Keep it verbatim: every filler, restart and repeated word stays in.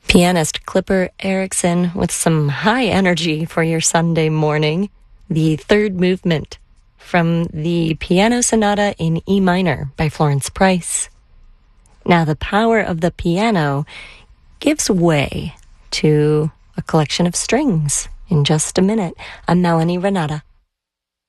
Pianist Clipper Erickson with some high energy for your Sunday morning. The third movement from the Piano Sonata in E minor by Florence Price. Now the power of the piano gives way to a collection of strings. In just a minute, I'm Melanie Renata.